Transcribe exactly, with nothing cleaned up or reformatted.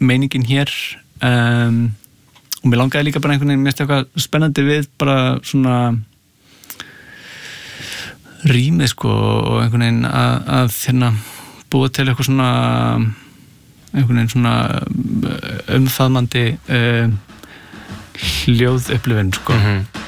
meiningin hér um, og mér langaði líka bara einhvern veginn mest eitthvað spennandi við bara svona rýmið sko og einhvern veginn að, að hérna búa til eitthvað svona einhvern veginn svona umfaðmandi uh, hljóðupplifun sko mm-hmm.